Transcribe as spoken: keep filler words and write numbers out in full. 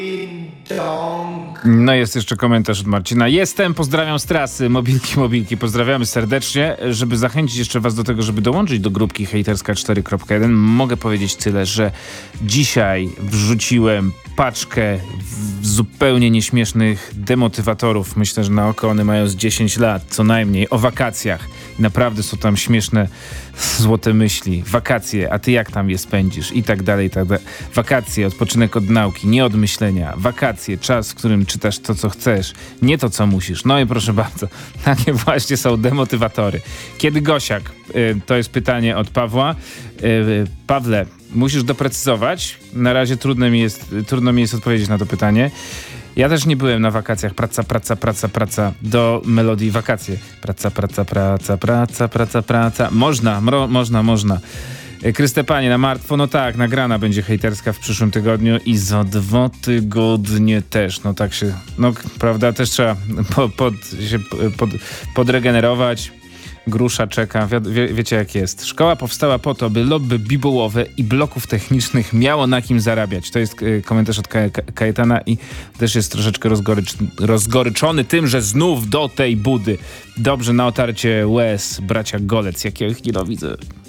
No jest jeszcze komentarz od Marcina. Jestem, pozdrawiam z trasy. Mobilki, mobilki, pozdrawiamy serdecznie. Żeby zachęcić jeszcze was do tego, żeby dołączyć do grupki hejterska cztery kropka jeden, mogę powiedzieć tyle, że dzisiaj wrzuciłem paczkę zupełnie nieśmiesznych demotywatorów. Myślę, że na oko one mają z dziesięć lat, co najmniej, o wakacjach. I naprawdę są tam śmieszne, złote myśli. Wakacje, a ty jak tam je spędzisz? I tak dalej, i tak dalej. Wakacje, odpoczynek od nauki, nie od myślenia. Wakacje, czas, w którym czytasz to, co chcesz, nie to, co musisz. No i proszę bardzo, takie właśnie są demotywatory. Kiedy Gosiak? Y, to jest pytanie od Pawła. Y, Pawle, musisz doprecyzować. Na razie trudno mi jest, trudno mi jest odpowiedzieć na to pytanie. Ja też nie byłem na wakacjach. Praca, praca, praca, praca. Do melodii wakacje. Praca, praca, praca, praca, praca, praca. Można, mro, można, można. Krystepanie, na martwo, no tak, nagrana będzie hejterska w przyszłym tygodniu i za dwa tygodnie też. No tak się, no prawda, też trzeba po, pod, się pod, podregenerować. Grusza czeka, Wi- wie, wiecie jak jest. Szkoła powstała po to, by lobby bibułowe i bloków technicznych miało na kim zarabiać. To jest y, komentarz od Ka- Ka- Kajetana i też jest troszeczkę rozgorycz- rozgoryczony tym, że znów do tej budy. Dobrze na otarcie łez bracia Golec, jakiego ich nienawidzę.